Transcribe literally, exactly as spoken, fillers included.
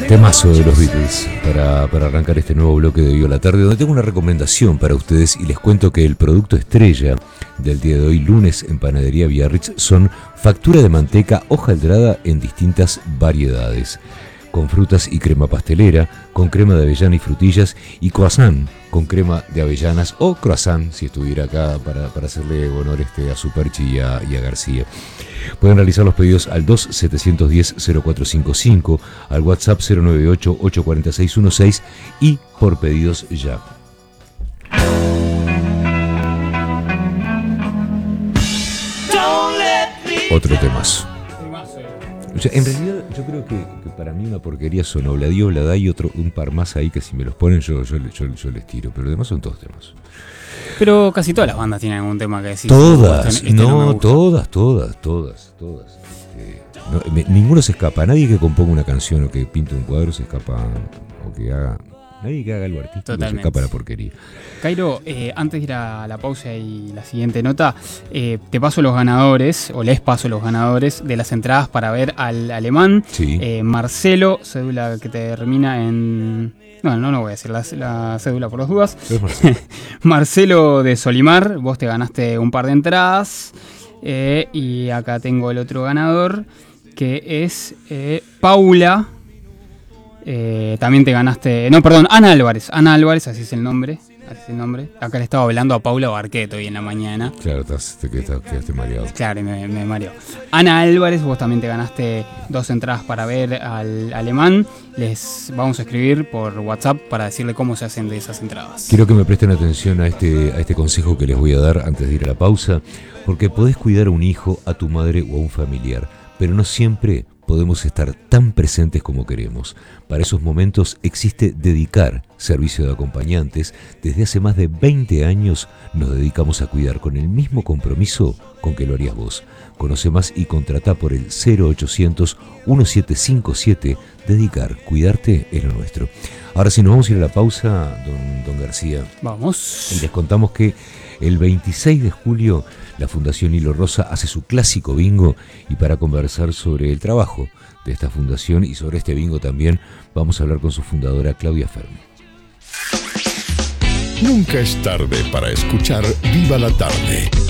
Temazo de los Beatles para, para arrancar este nuevo bloque de Hoy a la Tarde, donde tengo una recomendación para ustedes y les cuento que el producto estrella del día de hoy, lunes, en Panadería Biarritz, son factura de manteca hojaldrada en distintas variedades, con frutas y crema pastelera, con crema de avellana y frutillas, y croissant con crema de avellanas, o croissant si estuviera acá para, para hacerle honor este, a Superchi y a, y a García. Pueden realizar los pedidos al dos siete uno cero cero cuatro cinco cinco, al WhatsApp cero nueve ocho ocho cuatro seis uno seis y por pedidos ya. Otro temazo. O sea, en realidad yo creo que, que para mí una porquería son Obladi Oblada y otro, un par más ahí que si me los ponen yo, yo, yo, yo les tiro, pero además son todos temas. Pero casi todas las bandas tienen algún tema que decir. Todas, este, este no, no todas, todas, todas, todas. Eh, no, me, ninguno se escapa, nadie que componga una canción o que pinte un cuadro se escapa, o que haga, nadie que haga algo artístico Totalmente. se escapa a la porquería. Cairo, eh, antes de ir a la pausa y la siguiente nota, eh, te paso los ganadores, o les paso los ganadores de las entradas para ver al alemán. Sí. Eh, Marcelo, cédula que termina en... No, no, no voy a decir la, la cédula por las dudas. Marcelo. Marcelo de Solimar, vos te ganaste un par de entradas. Eh, y acá tengo el otro ganador, que es eh, Paula. Eh, también te ganaste... No, perdón, Ana Álvarez. Ana Álvarez, así es el nombre. Así es el nombre. Acá le estaba hablando a Paula Barqueto hoy en la mañana. Claro, estás, te quedaste, quedaste mareado. Claro, me, me mareó. Ana Álvarez, vos también te ganaste dos entradas para ver al alemán. Les vamos a escribir por WhatsApp para decirle cómo se hacen de esas entradas. Quiero que me presten atención a este, a este consejo que les voy a dar antes de ir a la pausa, porque podés cuidar a un hijo, a tu madre o a un familiar, pero no siempre podemos estar tan presentes como queremos. Para esos momentos existe Dedicar, servicio de acompañantes. Desde hace más de veinte años nos dedicamos a cuidar con el mismo compromiso con que lo harías vos. Conoce más y contratá por el cero ochocientos diecisiete cincuenta y siete. Dedicar, cuidarte es lo nuestro. Ahora sí, nos vamos a ir a la pausa, don, don García. Vamos. Y les contamos que el veintiséis de julio la Fundación Hilo Rosa hace su clásico bingo, y para conversar sobre el trabajo de esta fundación y sobre este bingo también vamos a hablar con su fundadora Claudia Fermi. Nunca es tarde para escuchar Viva la Tarde.